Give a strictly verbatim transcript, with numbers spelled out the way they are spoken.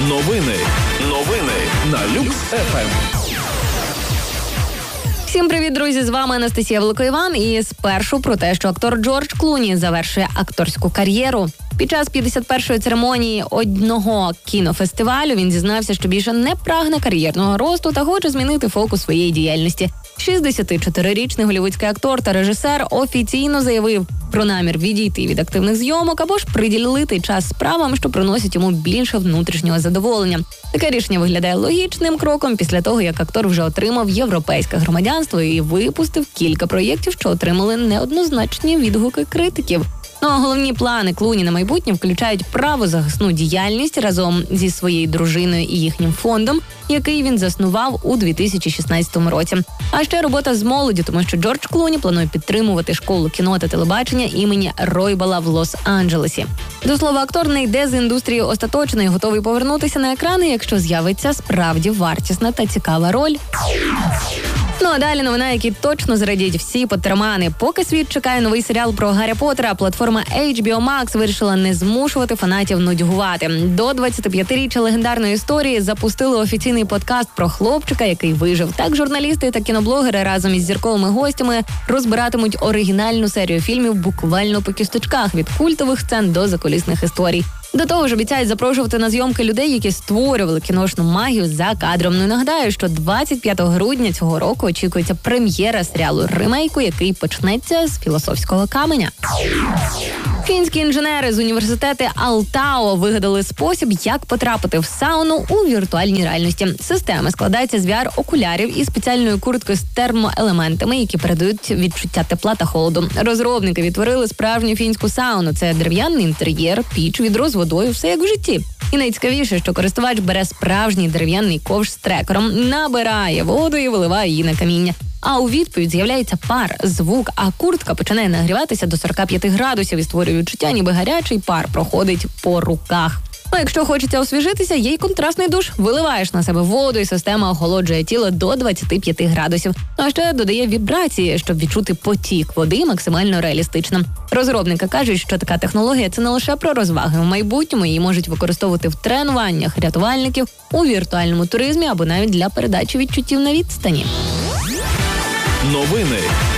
Новини. Новини на Люкс еф ем. Всім привіт, друзі! З вами Анастасія Великоїван. І спершу про те, що актор Джордж Клуні завершує акторську кар'єру. Під час п'ятдесят першої церемонії одного кінофестивалю він зізнався, що більше не прагне кар'єрного росту та хоче змінити фокус своєї діяльності. шістдесятичотирирічний голлівудський актор та режисер офіційно заявив про намір відійти від активних зйомок або ж приділити час справам, що приносять йому більше внутрішнього задоволення. Таке рішення виглядає логічним кроком після того, як актор вже отримав європейське громадянство і випустив кілька проєктів, що отримали неоднозначні відгуки критиків. Ну а головні плани Клуні на майбутнє включають правозахисну діяльність разом зі своєю дружиною і їхнім фондом, який він заснував у дві тисячі шістнадцятому році. А ще робота з молоддю, тому що Джордж Клуні планує підтримувати школу кіно та телебачення імені Ройбала в Лос-Анджелесі. До слова, актор не йде з індустрії остаточно і готовий повернутися на екрани, якщо з'явиться справді вартісна та цікава роль. Ну а далі новина, які точно зрадять всі поттермани. Поки світ чекає новий серіал про Гаррі Поттера, платформа ейч бі о Max вирішила не змушувати фанатів нудьгувати. До двадцятип'ятиріччя легендарної історії запустили офіційний подкаст про хлопчика, який вижив. Так журналісти та кіноблогери разом із зірковими гостями розбиратимуть оригінальну серію фільмів буквально по кісточках, від культових сцен до закулісних історій. До того ж, обіцяють запрошувати на зйомки людей, які створювали кіношну магію за кадром. Ну, нагадаю, що двадцять п'ятого грудня цього року очікується прем'єра серіалу ремейку, який почнеться з філософського каменя. Фінські інженери з університету Алтао вигадали спосіб, як потрапити в сауну у віртуальній реальності. Система складається з ві ар-окулярів і спеціальної куртки з термоелементами, які передають відчуття тепла та холоду. Розробники відтворили справжню фінську сауну. Це дерев'яний інтер'єр, піч, відро з водою, все як в житті. І найцікавіше, що користувач бере справжній дерев'яний ковш з трекером, набирає воду і виливає її на каміння. А у відповідь з'являється пар, звук, а куртка починає нагріватися до сорок п'ять градусів і створює відчуття, ніби гарячий пар проходить по руках. Ну, якщо хочеться освіжитися, є й контрастний душ. Виливаєш на себе воду, і система охолоджує тіло до двадцяти п'яти градусів. А ще додає вібрації, щоб відчути потік води максимально реалістично. Розробники кажуть, що така технологія – це не лише про розваги. В майбутньому її можуть використовувати в тренуваннях рятувальників, у віртуальному туризмі або навіть для передачі відчуттів на відстані. Новини